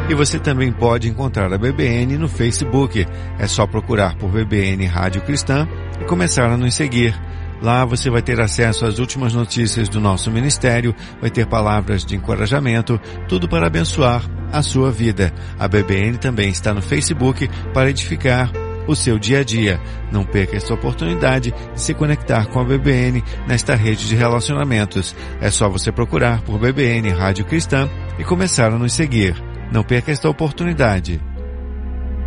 E você também pode encontrar a BBN no Facebook. É só procurar por BBN Rádio Cristã e começar a nos seguir. Lá você vai ter acesso às últimas notícias do nosso ministério, vai ter palavras de encorajamento, tudo para abençoar a sua vida. A BBN também está no Facebook para edificar o seu dia a dia. Não perca esta oportunidade de se conectar com a BBN nesta rede de relacionamentos. É só você procurar por BBN Rádio Cristã e começar a nos seguir. Não perca esta oportunidade.